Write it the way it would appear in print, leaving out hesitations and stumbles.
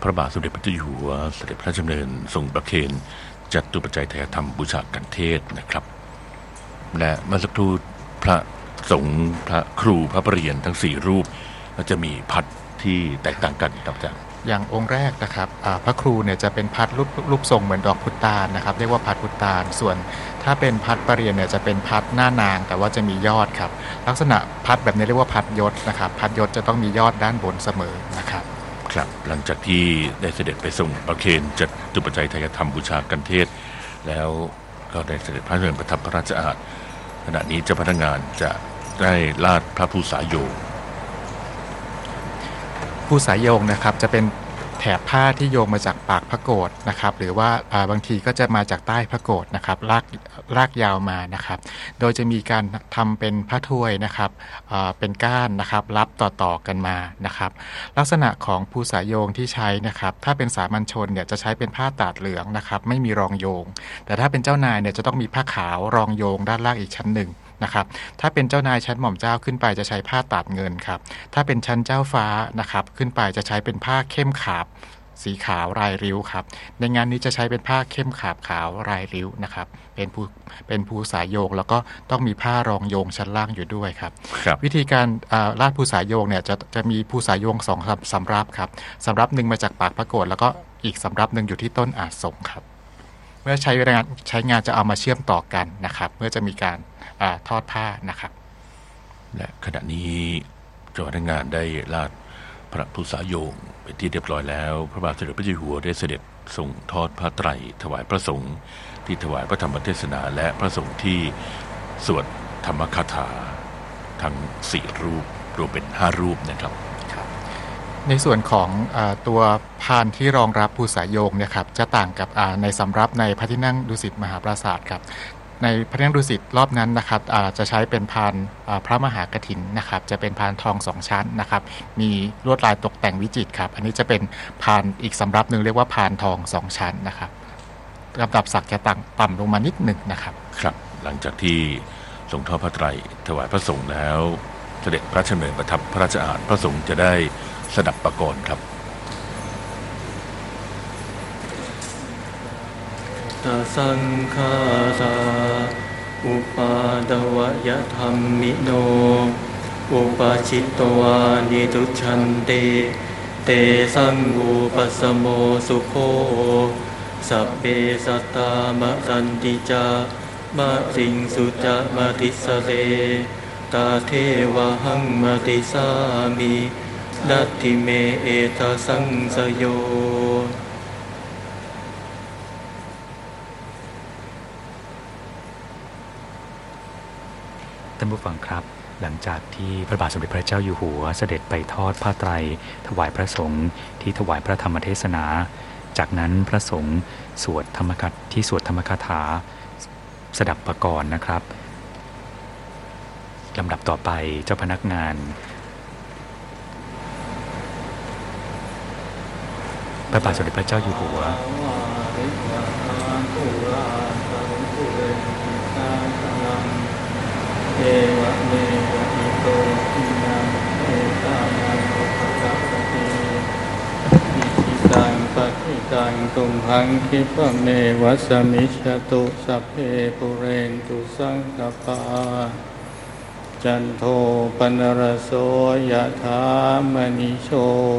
ระบาทสมเด็จพระเจ้าอยู่หัวเสด็จพระราชดำเนินทรงประเคนจตุปัจจัยไตรธรรมบูชากันเทศนะครับและเมื่อสักครู่พระสงฆ์พระครูพระปรริญญาทั้ง4รูปก็จะมีพัดที่แตกต่างกันครับอาจารย์อย่างองค์แรกนะครับพระครูเนี่ยจะเป็นพัดรูปทรงเหมือนดอกพุตานนะครับเรียกว่าพัดพุตานส่วนถ้าเป็นพัดปรริญญาเนี่ยจะเป็นพัดหน้านางแต่ว่าจะมียอดครับลักษณะพัดแบบนี้เรียกว่าพัดยศนะครับพัดยศจะต้องมียอดด้านบนเสมอนะครับครับหลังจากที่ได้เสด็จไปทรงประเคนจตุปัจจัยไตรธรรมบูชากันเทศแล้วก็ได้เสด็จพระราชดำเนินประทับพระราชอาสน์ขณะนี้เจ้าพนักงานจะได้ลาดพระภูษาโยงภูษาโยงนะครับจะเป็นแถบผ้าที่โยงมาจากปากพระโกฐนะครับหรือว่าบางทีก็จะมาจากใต้พระโกฐนะครับลากยาวมานะครับโดยจะมีการทำเป็นผ้าถ้วยนะครับเป็นก้านนะครับรับต่อกันมานะครับลักษณะของภูษาโยงที่ใช้นะครับถ้าเป็นสามัญชนเนี่ยจะใช้เป็นผ้าตาดเหลืองนะครับไม่มีรองโยงแต่ถ้าเป็นเจ้านายเนี่ยจะต้องมีผ้าขาวรองโยงด้านล่างอีกชั้นหนึ่งนะครับถ้าเป็นเจ้านายชั้นหม่อมเจ้าขึ้นไปจะใช้ผ้าตาดเงินครับถ้าเป็นชั้นเจ้าฟ้านะครับขึ้นไปจะใช้เป็นผ้าเข้มขาบสีขาวลายริ้วครับในงานนี้จะใช้เป็นผ้าเข้มขาบขาวลายริ้วนะครับเป็นภูษาโยงแล้วก็ต้องมีผ้ารองโยงชั้นล่างอยู่ด้วยครับวิธีการลาดภูษาโยงเนี่ยจะมีภูษาโยง2สำรับครับสำรับหนึ่งมาจากปากพระโกฐแล้วก็อีกสำรับหนึ่งอยู่ที่ต้นอาสงครับเมื่อใช้งานจะเอามาเชื่อมต่อกันนะครับเมื่อจะมีการทอดผ้านะครับและขณะนี้เจ้าพนักงานได้ลาดพระภูษาโยงเป็นที่เรียบร้อยแล้วพระบาทสมเด็จพระเจ้าอยู่หัวได้เสด็จทรงทอดผ้าไตรถวายพระสงฆ์ที่ถวายพระธรรมเทศนาและพระสงฆ์ที่สวดธรรมคาถาทั้ง4รูปรวมเป็น5รูปนะครับในส่วนของตัวพานที่รองรับภูษาโยงเนี่ยครับจะต่างกับในสำรับในพระที่นั่งดุสิตมหาปราสาทครับในพระที่นั่งดุสิตรอบนั้นนะครับจะใช้เป็นพานพระมหากฐินนะครับจะเป็นพานทอง2ชั้นนะครับมีลวดลายตกแต่งวิจิตรครับอันนี้จะเป็นพานอีกสำรับหนึ่งเรียกว่าพานทอง2ชั้นนะครับลำดับศักดิ์จะต่ำลงมานิดหนึ่งนะครับครับหลังจากที่ทรงทอดผ้าไตรถวายพระสงฆ์แล้วเสด็จพระราชดำเนินประทับพระราชอาสน์พระสงฆ์จะได้สดับประกรณ์ครับสังฆาสาอุปาดวยธรรมิโนอุปชิตวานิทุชันเตเตสังอุปสโมสุโคสัพเพสัตตามะสันติจามะสิงสุจามะติสเลตาเทวะหังมติสามิดัตถิเมเอตสังสโยท่านผู้ฟังครับหลังจากที่พระบาทสมเด็จพระเจ้าอยู่หัวเสด็จไปทอดผ้าไตรถวายพระสงฆ์ที่ถวายพระธรรมเทศนาจากนั้นพระสงฆ์สวดธรรมคาถาสดับประกรณ์นะครับลำดับต่อไปเจ้าพนักงานพระบาทสมเด็จพระเจ้าอยู่หัวเอวะเมวะอิโตทินังเอตานังอุปกัปปติอิทิตังปฏิตังตุมหังคิปะเมวะสมิจฉตุสัพเพปุเรนตุสังคปาจันโทปนรโสยถามณิโช